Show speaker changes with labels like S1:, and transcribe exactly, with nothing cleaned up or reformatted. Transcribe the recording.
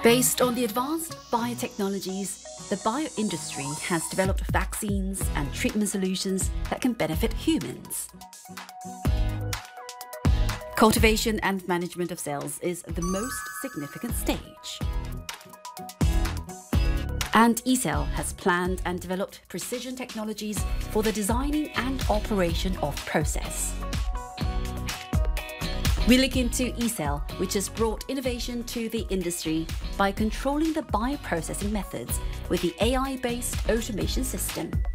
S1: Based on the advanced biotechnologies, the bio-industry has developed vaccines and treatment solutions that can benefit humans. Cultivation and management of cells is the most significant stage. And eCell has planned and developed precision technologies for the designing and operation of process. We look into eCell, which has brought innovation to the industry by controlling the bioprocessing methods with the A I-based automation system.